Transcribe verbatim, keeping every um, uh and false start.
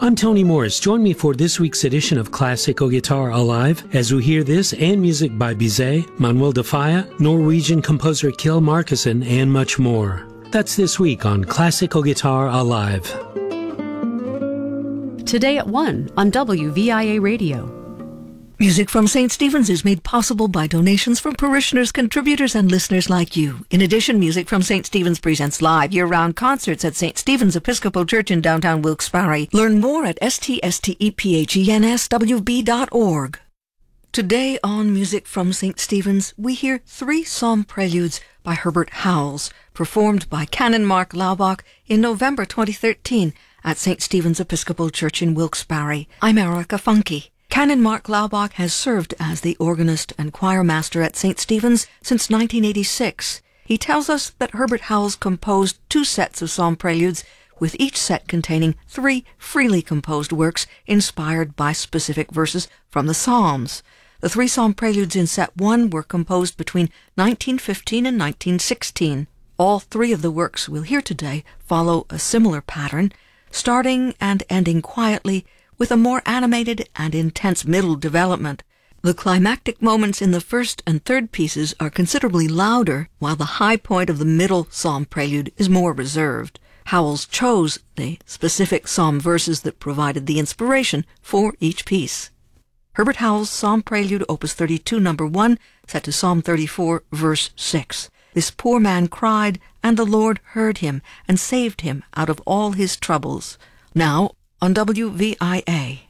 I'm Tony Morris. Join me for this week's edition of Classical Guitar Alive as we hear this and music by Bizet, Manuel de Falla, Norwegian composer Kjell Markussen, and much more. That's this week on Classical Guitar Alive. Today at one on W V I A Radio. Music from Saint Stephen's is made possible by donations from parishioners, contributors, and listeners like you. In addition, Music from Saint Stephen's presents live year-round concerts at Saint Stephen's Episcopal Church in downtown Wilkes-Barre. Learn more at s t s t e p h e n s w b dot org. Today on Music from Saint Stephen's, we hear three psalm preludes by Herbert Howells, performed by Canon Mark Laubach in November twenty thirteen at Saint Stephen's Episcopal Church in Wilkes-Barre. I'm Erica Funke. Canon Mark Laubach has served as the organist and choir master at Saint Stephen's since nineteen eighty-six. He tells us that Herbert Howells composed two sets of psalm preludes, with each set containing three freely composed works inspired by specific verses from the Psalms. The three psalm preludes in set one were composed between nineteen fifteen and nineteen sixteen. All three of the works we'll hear today follow a similar pattern, starting and ending quietly, with a more animated and intense middle development. The climactic moments in the first and third pieces are considerably louder, while the high point of the middle psalm prelude is more reserved. Howells chose the specific psalm verses that provided the inspiration for each piece. Herbert Howells' Psalm Prelude, Opus thirty-two, number one, set to Psalm thirty-four, verse six. This poor man cried, and the Lord heard him, and saved him out of all his troubles. Now, on W V I A.